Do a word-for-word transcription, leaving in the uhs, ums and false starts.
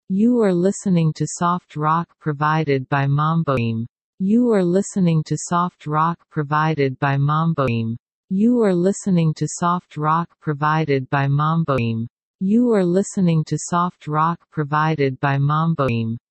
You are listening to soft rock provided by Mamboim. You are listening to soft rock provided by Mamboim. You are listening to soft rock provided by Mamboim. You are listening to soft rock provided by Mamboim.